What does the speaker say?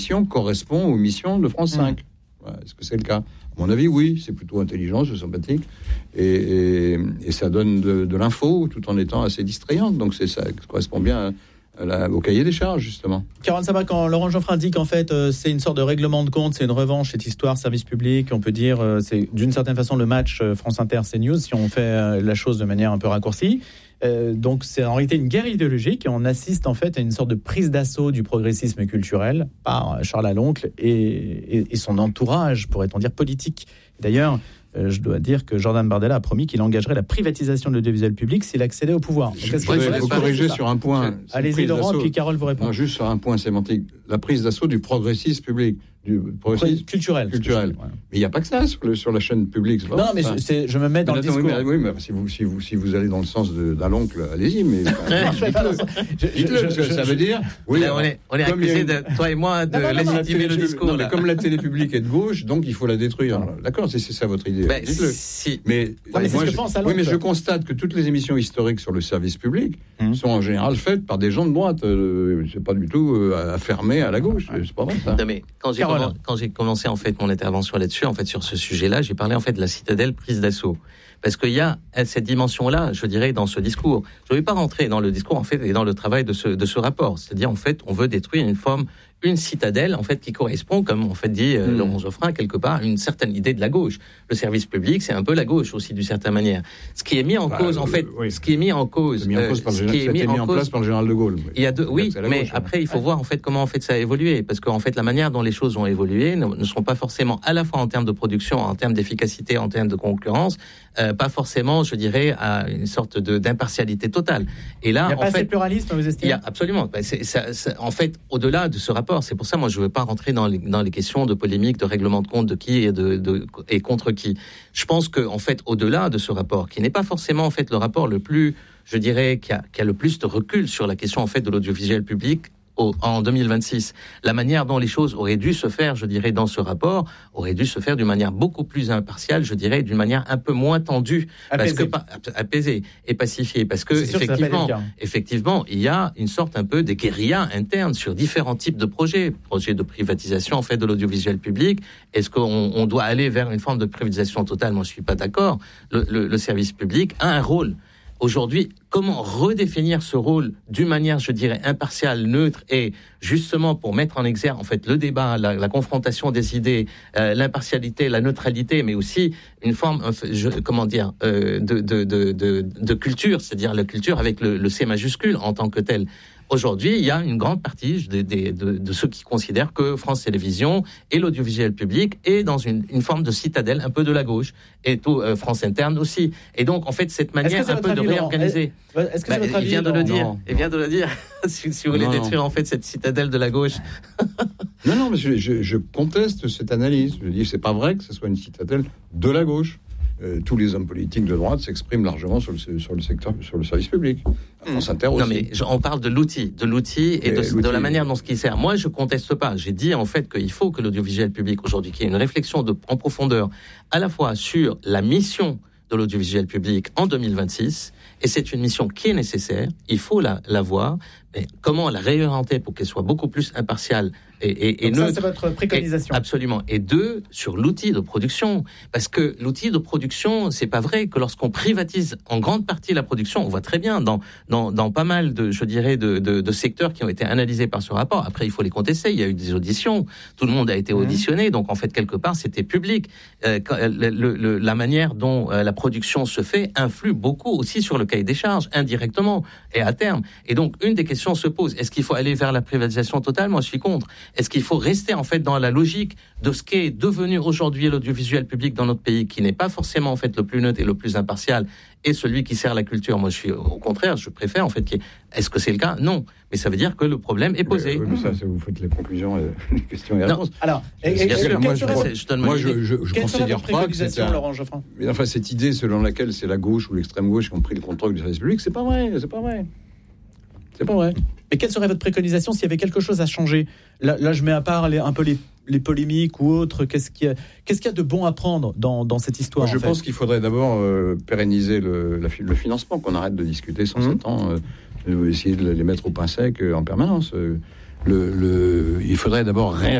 correspond aux missions de France 5. Est-ce que c'est le cas ? À mon avis, oui, c'est plutôt intelligent, c'est sympathique, et ça donne de l'info tout en étant assez distrayante. Donc ça correspond bien au cahier des charges, justement. Caroline Sabat, quand Laurent Geoffrin dit qu'en fait c'est une sorte de règlement de compte, c'est une revanche, cette histoire service public, on peut dire c'est d'une certaine façon le match France Inter CNews si on fait la chose de manière un peu raccourcie. Donc c'est en réalité une guerre idéologique et on assiste en fait à une sorte de prise d'assaut du progressisme culturel par Charles Aloncle et son entourage, pourrait-on dire politique. D'ailleurs, je dois dire que Jordan Bardella a promis qu'il engagerait la privatisation de l'audiovisuel public s'il accédait au pouvoir. Je voudrais vous corriger sur un point. Allez-y Laurent, puis Carole vous répond. Non, juste sur un point sémantique. La prise d'assaut du progressisme public. Du progressisme culturel. Ouais. Mais il n'y a pas que ça sur la chaîne publique. Non, mais je me mets dans le discours. Oui, mais si vous allez dans le sens d'Aloncle, allez-y. Mais dites-le, parce que ça veut dire. Oui, on est accusé, toi et moi, de légitimer le discours. Non, mais comme la télé publique est de gauche, donc il faut la détruire. D'accord, c'est ça votre idée. Dites-le. Mais je constate que toutes les émissions historiques sur le service public sont en général faites par des gens de droite. C'est pas du tout affermé à la gauche. C'est pas vrai, ça. Non, mais quand j'ai commencé en fait mon intervention là-dessus, en fait sur ce sujet-là, j'ai parlé en fait de la citadelle prise d'assaut, parce qu'il y a cette dimension-là, je dirais, dans ce discours. Je ne vais pas rentrer dans le discours en fait et dans le travail de ce rapport. C'est-à-dire en fait, on veut détruire une citadelle en fait qui correspond, comme en fait dit Laurent Geoffrin, quelque part à une certaine idée de la gauche. Le service public, c'est un peu la gauche aussi d'une certaine manière. Ce qui est mis en cause en fait, ce qui est mis en cause, par le général de Gaulle. Il y a mais après il faut voir en fait comment en fait ça a évolué, parce qu'en fait la manière dont les choses ont évolué ne seront pas forcément à la fois en termes de production, en termes d'efficacité, en termes de concurrence, pas forcément, je dirais, à une sorte d'impartialité totale. Et là, il n'y a pas assez de pluralisme, vous estimez ? Il y a absolument. En fait, au-delà de ce rapport, c'est pour ça, moi, je ne veux pas rentrer dans les questions de polémique, de règlement de compte, de qui et contre qui. Je pense que, en fait, au-delà de ce rapport, qui n'est pas forcément, en fait, le rapport le plus, je dirais, qui a le plus de recul sur la question, en fait, de l'audiovisuel public, en 2026. La manière dont les choses auraient dû se faire, je dirais, dans ce rapport, aurait dû se faire d'une manière beaucoup plus impartiale, je dirais, d'une manière un peu moins tendue, apaisée et pacifiée, parce que effectivement, il y a une sorte un peu de guérilla interne sur différents types de projets de privatisation en fait de l'audiovisuel public. Est-ce qu'on doit aller vers une forme de privatisation totale ? Moi, je suis pas d'accord. Le service public a un rôle. Aujourd'hui, comment redéfinir ce rôle d'une manière, je dirais, impartiale, neutre, et justement pour mettre en exergue en fait le débat, la confrontation des idées, l'impartialité, la neutralité, mais aussi une forme, de culture, c'est-à-dire la culture avec le C majuscule en tant que tel. Aujourd'hui, il y a une grande partie de ceux qui considèrent que France Télévisions et l'audiovisuel public est dans une forme de citadelle un peu de la gauche, et tout France Interne aussi. Et donc, en fait, cette manière un peu de réorganiser. Est-ce que c'est votre avis ? Il vient de le dire. Si vous voulez détruire en fait cette citadelle de la gauche. Non, mais je conteste cette analyse. Je dis, c'est pas vrai que ce soit une citadelle de la gauche. Tous les hommes politiques de droite s'expriment largement sur le secteur, sur le service public. France Inter aussi. Non, mais on parle de l'outil et de la manière dont ce qui sert. Moi, je conteste pas. J'ai dit en fait qu'il faut que l'audiovisuel public aujourd'hui, qu'il y ait une réflexion en profondeur, à la fois sur la mission de l'audiovisuel public en 2026, et c'est une mission qui est nécessaire. Il faut la voir. Mais comment la réorienter pour qu'elle soit beaucoup plus impartiale et neutre. Ça, c'est votre préconisation. Absolument. Et deux, sur l'outil de production. Parce que l'outil de production, c'est pas vrai que lorsqu'on privatise en grande partie la production, on voit très bien dans pas mal de secteurs qui ont été analysés par ce rapport. Après, il faut les contester. Il y a eu des auditions. Tout le monde a été auditionné. Donc, en fait, quelque part, c'était public. La manière dont la production se fait influe beaucoup aussi sur le cahier des charges, indirectement et à terme. Et donc, une des questions se pose. Est-ce qu'il faut aller vers la privatisation totale ? Moi, je suis contre. Est-ce qu'il faut rester en fait dans la logique de ce qu'est devenu aujourd'hui l'audiovisuel public dans notre pays, qui n'est pas forcément en fait le plus neutre et le plus impartial, et celui qui sert la culture? Moi, je suis au contraire, je préfère en fait. Est-ce que c'est le cas? Non, mais ça veut dire que le problème est posé. Mais ça, vous faites les conclusions, les questions et les réponses. Alors, moi, je considère pas que c'est Laurent Geoffrin. Mais enfin, cette idée selon laquelle c'est la gauche ou l'extrême gauche qui ont pris le contrôle du service public, c'est pas vrai. Mais quelle serait votre préconisation s'il y avait quelque chose à changer? Là, je mets à part un peu les polémiques ou autres. Qu'est-ce qu'il y a de bon à prendre dans cette histoire? Je pense qu'il faudrait d'abord pérenniser le financement, qu'on arrête de discuter sans 7 ans, essayer de les mettre au pain sec en permanence. il faudrait d'abord